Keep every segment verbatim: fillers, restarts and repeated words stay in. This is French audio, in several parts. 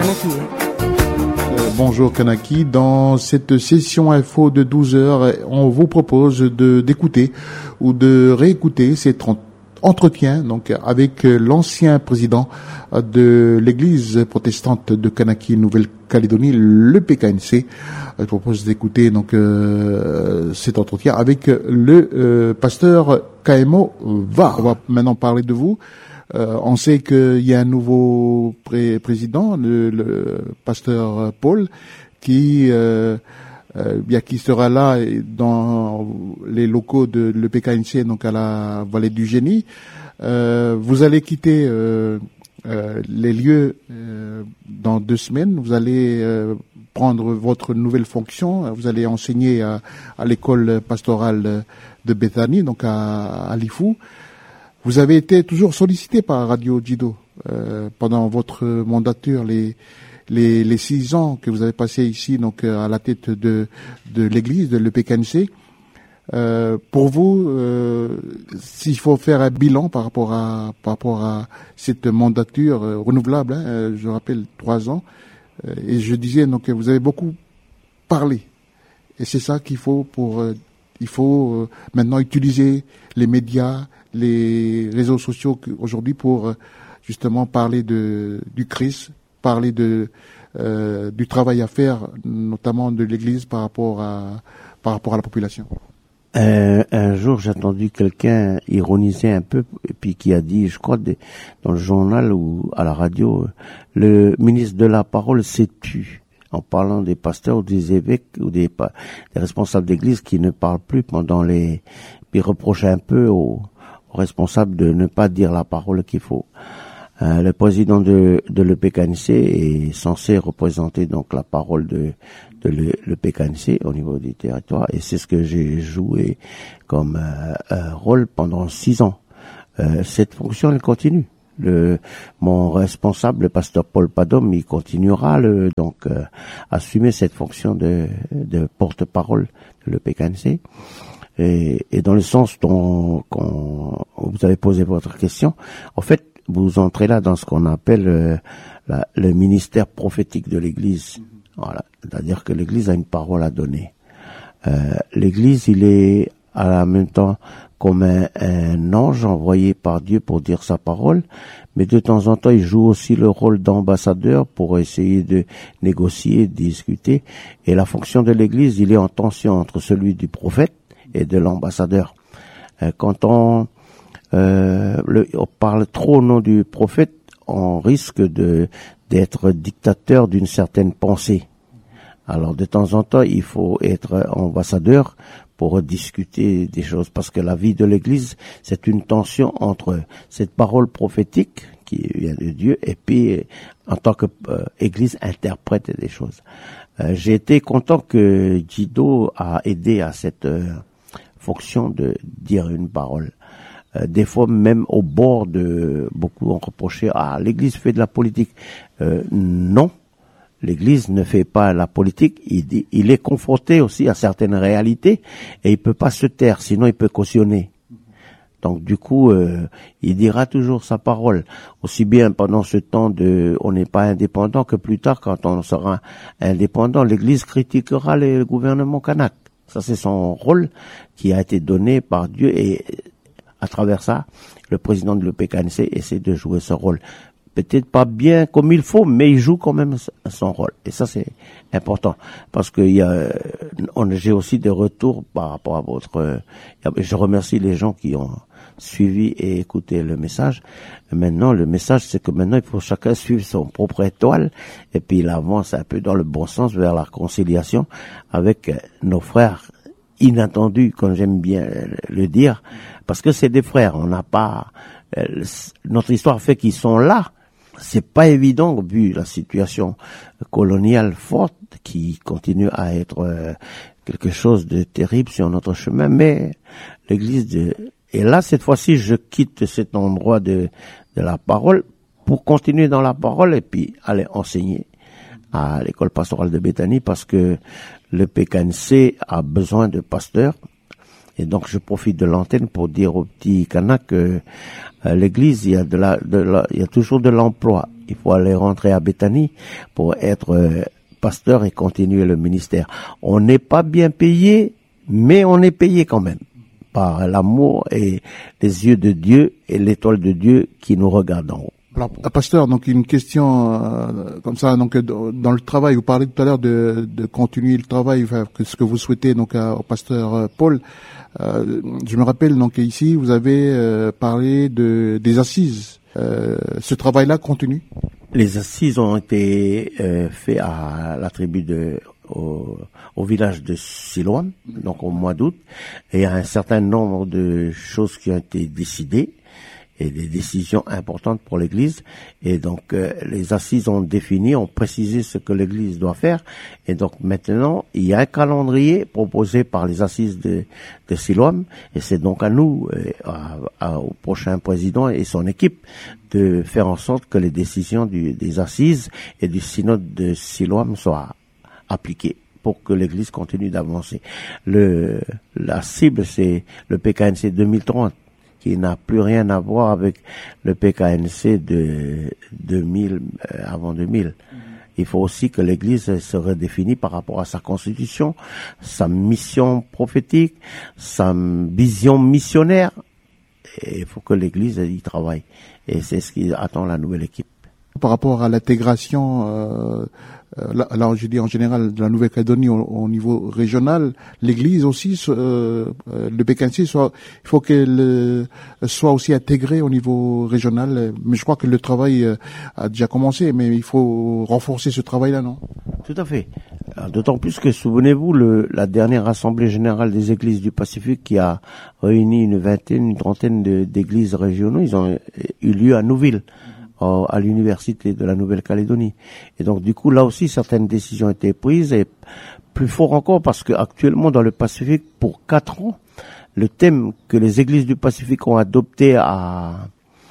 Kanaki. Euh, bonjour Kanaki. Dans cette session info de douze heures, on vous propose de d'écouter ou de réécouter cet entretien donc avec l'ancien président de l'église protestante de Kanaki, Nouvelle-Calédonie, le P K N C. Je propose d'écouter donc euh, cet entretien avec le euh, pasteur Kaemo Va. On va maintenant parler de vous. Euh, on sait qu'il y a un nouveau pré- président, le, le pasteur Paul, qui euh, euh, bien qui sera là dans les locaux de le P K N C, donc à la Vallée du Génie. Euh, vous allez quitter euh, euh, les lieux euh, dans deux semaines. Vous allez euh, prendre votre nouvelle fonction. Vous allez enseigner à, à l'école pastorale de Bethany, donc à, à Lifou. Vous avez été toujours sollicité par Radio Jido euh, pendant votre mandature, les les les six ans que vous avez passé ici, donc à la tête de de l'église de l'E P K N C. Euh, pour vous, euh, s'il faut faire un bilan par rapport à par rapport à cette mandature euh, renouvelable, hein, euh, je rappelle trois ans, euh, et je disais donc que vous avez beaucoup parlé, et c'est ça qu'il faut pour euh, il faut euh, maintenant utiliser les médias, les réseaux sociaux aujourd'hui pour euh, justement parler de du Christ, parler de euh, du travail à faire, notamment de l'Église par rapport à par rapport à la population. Euh, un jour, j'ai entendu quelqu'un ironiser un peu, et puis qui a dit, je crois, des, dans le journal ou à la radio, le ministre de la Parole s'est tu, en parlant des pasteurs ou des évêques ou des, des responsables d'église qui ne parlent plus pendant les... Puis reprochait un peu aux, aux responsables de ne pas dire la parole qu'il faut. Euh, le président de, de l'E P K N C est censé représenter donc la parole de, de le, le P K N C au niveau du territoire, et c'est ce que j'ai joué comme euh, euh, rôle pendant six ans. Euh, cette fonction, elle continue. Le, mon responsable, le pasteur Paul Padom, il continuera le, donc euh, assumer cette fonction de, de porte-parole de l'E P K N C. Et, et dans le sens dont quand vous avez posé votre question, en fait, vous entrez là dans ce qu'on appelle euh, la, le ministère prophétique de l'Église. Voilà, c'est-à-dire que l'Église a une parole à donner. Euh, L'Église, il est à la même temps comme un, un ange envoyé par Dieu pour dire sa parole, mais de temps en temps, il joue aussi le rôle d'ambassadeur pour essayer de négocier, de discuter. Et la fonction de l'Église, il est en tension entre celui du prophète et de l'ambassadeur. Euh, quand on Euh, le, on parle trop au nom du prophète, on risque de d'être dictateur d'une certaine pensée. Alors de temps en temps, il faut être ambassadeur pour discuter des choses, parce que la vie de l'Église, c'est une tension entre cette parole prophétique qui vient de Dieu et puis en tant que euh, Église interprète des choses. Euh, j'ai été content que Jido a aidé à cette euh, fonction de dire une parole. Euh, des fois même au bord de... Beaucoup ont reproché « Ah, l'Église fait de la politique euh, ». Non, l'Église ne fait pas la politique. Il, il est confronté aussi à certaines réalités et il peut pas se taire, sinon il peut cautionner. Donc du coup, euh, il dira toujours sa parole. Aussi bien pendant ce temps de on n'est pas indépendant que plus tard, quand on sera indépendant, l'Église critiquera le gouvernement kanak. Ça, c'est son rôle qui a été donné par Dieu, et à travers ça, le président de l'E P K N C essaie de jouer ce rôle. Peut-être pas bien comme il faut, mais il joue quand même son rôle. Et ça, c'est important. Parce que il y a, on, j'ai aussi des retours par rapport à votre, je remercie les gens qui ont suivi et écouté le message. Maintenant, le message, c'est que maintenant, il faut chacun suivre son propre étoile, et puis il avance un peu dans le bon sens vers la réconciliation avec nos frères inattendus, comme j'aime bien le dire, parce que c'est des frères. On n'a pas, notre histoire fait qu'ils sont là. C'est pas évident vu la situation coloniale forte qui continue à être euh, quelque chose de terrible sur notre chemin, mais l'Église de... Et là, cette fois-ci, je quitte cet endroit de, de la parole pour continuer dans la parole et puis aller enseigner à l'école pastorale de Bethany, parce que le P K N C a besoin de pasteurs. Et donc, je profite de l'antenne pour dire aux petits Kanak que euh, l'église, il y a de la, de la, il y a toujours de l'emploi. Il faut aller rentrer à Béthanie pour être euh, pasteur et continuer le ministère. On n'est pas bien payé, mais on est payé quand même par l'amour et les yeux de Dieu et l'étoile de Dieu qui nous regarde en haut. Alors, pasteur, donc une question euh, comme ça, donc dans le travail, vous parlez tout à l'heure de, de continuer le travail, enfin, que ce que vous souhaitez donc à, au pasteur euh, Paul. Euh, je me rappelle donc ici, vous avez euh, parlé de des assises. Euh, ce travail-là continue? Les assises ont été euh, faites à la tribu de au, au village de Siloam, donc au mois d'août, et il y a un certain nombre de choses qui ont été décidées et des décisions importantes pour l'Église. Et donc euh, les assises ont défini, ont précisé ce que l'Église doit faire. Et donc maintenant, il y a un calendrier proposé par les assises de, de Siloam. Et c'est donc à nous, euh, à, à, au prochain président et son équipe, de faire en sorte que les décisions du, des assises et du synode de Siloam soient appliquées pour que l'Église continue d'avancer. Le, la cible, c'est le P K N C deux mille trente. Qui n'a plus rien à voir avec le P K N C de deux mille, euh, avant deux mille. Mmh. Il faut aussi que l'Église se redéfinisse par rapport à sa constitution, sa mission prophétique, sa vision missionnaire. Et il faut que l'Église y travaille. Et c'est ce qui attend la nouvelle équipe. Par rapport à l'intégration, euh, là, là je dis en général de la Nouvelle-Calédonie au, au niveau régional, l'Église aussi, euh, le P K N C, soit, il faut qu'elle euh, soit aussi intégrée au niveau régional. Mais je crois que le travail euh, a déjà commencé, mais il faut renforcer ce travail-là, non? Tout à fait. D'autant plus que, souvenez-vous, le, la dernière Assemblée générale des Églises du Pacifique qui a réuni une vingtaine, une trentaine de, d'églises régionaux, ils ont eu lieu à Nouville, à l'université de la Nouvelle-Calédonie. Et donc, du coup, là aussi, certaines décisions ont été prises, et plus fort encore, parce que actuellement, dans le Pacifique, pour quatre ans, le thème que les églises du Pacifique ont adopté à,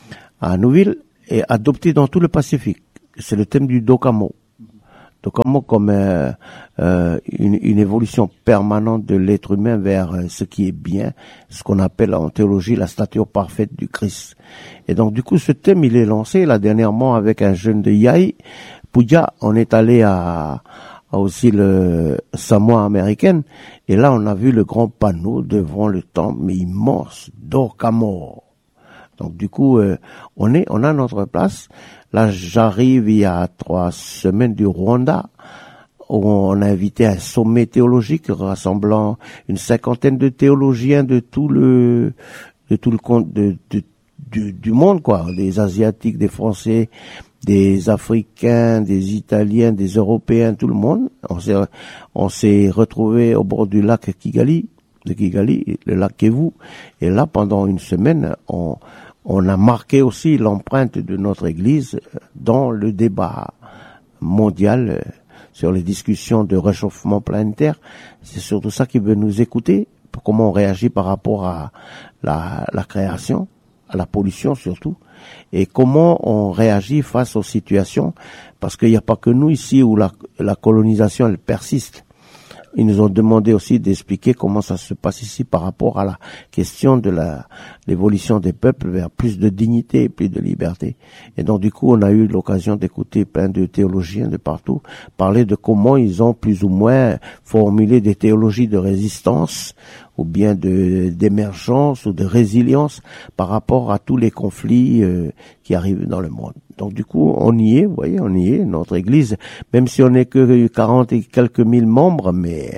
à Nouville est adopté dans tout le Pacifique. C'est le thème du Dokamo. Dokamo comme euh, euh, une, une évolution permanente de l'être humain vers euh, ce qui est bien, ce qu'on appelle en théologie la stature parfaite du Christ. Et donc du coup ce thème il est lancé là dernièrement avec un jeune de Yai, Pouya. On est allé à, à aussi le Samoa américaine et là on a vu le grand panneau devant le temple mais immense, Dokamo. Donc du coup euh, on est on a notre place. Là, j'arrive il y a trois semaines du Rwanda, où on a invité un sommet théologique rassemblant une cinquantaine de théologiens de tout le, de tout le compte de, de, du, du monde, quoi. Des Asiatiques, des Français, des Africains, des Italiens, des Européens, tout le monde. On s'est, on s'est retrouvés au bord du lac Kigali, de Kigali, le lac Kivu. Et là, pendant une semaine, on, On a marqué aussi l'empreinte de notre Église dans le débat mondial sur les discussions de réchauffement planétaire. C'est surtout ça qui veut nous écouter, comment on réagit par rapport à la, la création, à la pollution surtout, et comment on réagit face aux situations, parce qu'il n'y a pas que nous ici où la, la colonisation elle persiste. Ils nous ont demandé aussi d'expliquer comment ça se passe ici par rapport à la question de la l'évolution des peuples vers plus de dignité et plus de liberté. Et donc du coup, on a eu l'occasion d'écouter plein de théologiens de partout parler de comment ils ont plus ou moins formulé des théologies de résistance ou bien de d'émergence ou de résilience par rapport à tous les conflits euh, qui arrivent dans le monde. Donc du coup, on y est, vous voyez, on y est, notre Église, même si on n'est que quarante et quelques mille membres, mais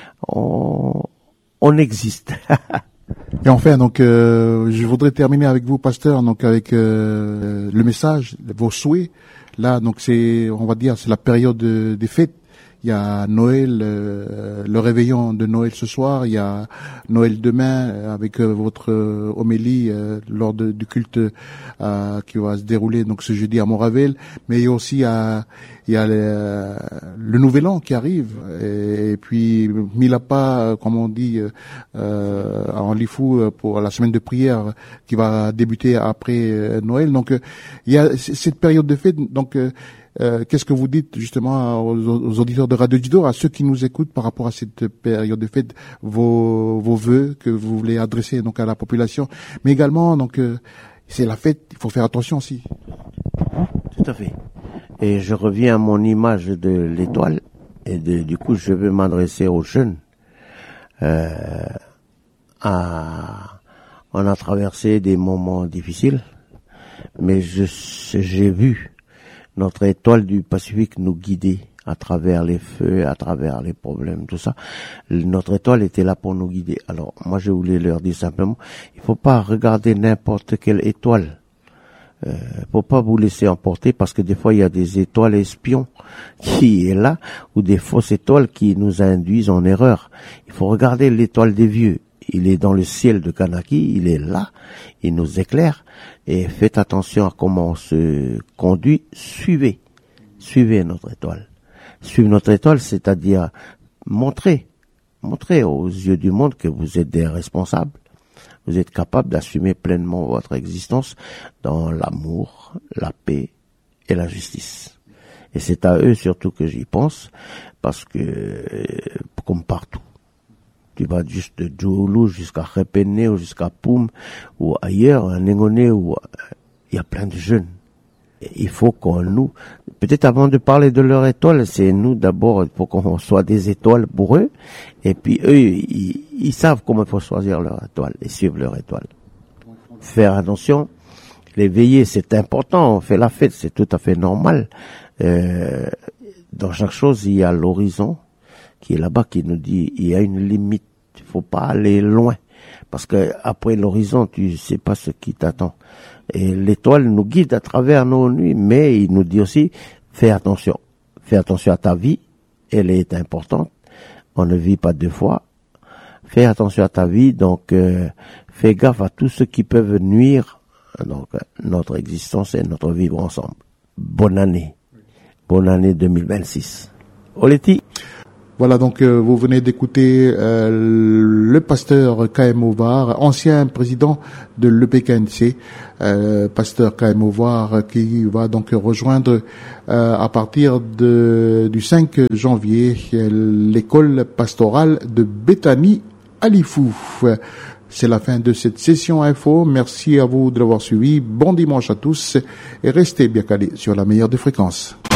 on, on existe. Et enfin, donc, euh, je voudrais terminer avec vous, pasteur, donc avec euh, le message, vos souhaits. Là, donc c'est, on va dire, c'est la période de, des fêtes. Il y a Noël, euh, le réveillon de Noël ce soir. Il y a Noël demain euh, avec euh, votre euh, homélie euh, lors de, du culte euh, qui va se dérouler donc ce jeudi à Montravel. Mais il y a aussi euh, il y a le, le Nouvel An qui arrive. Et, et puis Milapa, comme on dit euh, en Lifou, pour la semaine de prière qui va débuter après euh, Noël. Donc euh, il y a cette période de fête. Donc euh, Euh, qu'est-ce que vous dites justement aux, aux auditeurs de Radio Dido, à ceux qui nous écoutent par rapport à cette période de fête, vos, vos vœux que vous voulez adresser donc à la population, mais également donc euh, c'est la fête, il faut faire attention aussi. Tout à fait. Et je reviens à mon image de l'étoile, et de, du coup, je veux m'adresser aux jeunes. Euh, à, on a traversé des moments difficiles, mais je, j'ai vu notre étoile du Pacifique nous guider à travers les feux, à travers les problèmes, tout ça. Notre étoile était là pour nous guider. Alors, moi, je voulais leur dire simplement, il faut pas regarder n'importe quelle étoile. Euh, faut pas vous laisser emporter, parce que des fois, il y a des étoiles espions qui est là, ou des fausses étoiles qui nous induisent en erreur. Il faut regarder l'étoile des vieux. Il est dans le ciel de Kanaki, il est là, il nous éclaire, et faites attention à comment on se conduit. Suivez, suivez notre étoile. Suivre notre étoile, c'est-à-dire montrer, montrer aux yeux du monde que vous êtes des responsables. Vous êtes capable d'assumer pleinement votre existence dans l'amour, la paix et la justice. Et c'est à eux surtout que j'y pense, parce que, comme partout, tu vas juste de Djoulou jusqu'à Repene ou jusqu'à Poum ou ailleurs, à Nengone, où il y a plein de jeunes. Il faut qu'on nous, peut-être avant de parler de leur étoile, c'est nous d'abord, il faut qu'on soit des étoiles pour eux, et puis eux, ils, ils savent comment il faut choisir leur étoile et suivre leur étoile. Faire attention, les veillées, c'est important, on fait la fête, c'est tout à fait normal. Euh, dans chaque chose, il y a l'horizon qui est là-bas, qui nous dit, il y a une limite, il faut pas aller loin, parce que après l'horizon, tu sais pas ce qui t'attend. Et l'étoile nous guide à travers nos nuits, mais il nous dit aussi, fais attention. Fais attention à ta vie, elle est importante. On ne vit pas deux fois. Fais attention à ta vie, donc euh, fais gaffe à tout ce qui peut nuire donc notre existence et notre vivre ensemble. Bonne année. Bonne année deux mille vingt-six. Oleti. Voilà, donc euh, vous venez d'écouter euh, le pasteur K M Ovar, ancien président de l'E P K N C, euh, pasteur K M Ovar, qui va donc rejoindre euh, à partir de, du cinq janvier l'école pastorale de Béthanie à Lifou. C'est la fin de cette session info. Merci à vous de l'avoir suivi. Bon dimanche à tous et restez bien calés sur la meilleure des fréquences.